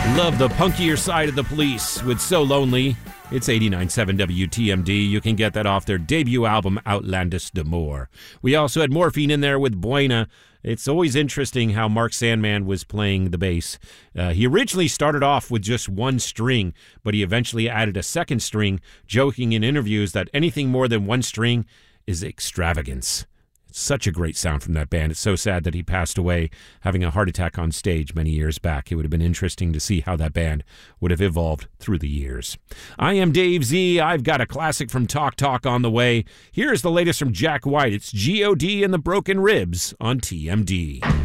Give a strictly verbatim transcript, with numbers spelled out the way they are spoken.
Love the punkier side of the Police with So Lonely. It's eighty-nine point seven W T M D. You can get that off their debut album, Outlandish D'Amour. We also had Morphine in there with Buena. It's always interesting how Mark Sandman was playing the bass. Uh, he originally started off with just one string, but he eventually added a second string, joking in interviews that anything more than one string is extravagance. Such a great sound from that band. It's so sad that he passed away having a heart attack on stage many years back. It would have been interesting to see how that band would have evolved through the years. I am Dave Z. I've got a classic from Talk Talk on the way. Here's the latest from Jack White. It's G O D and the Broken Ribs on T M D.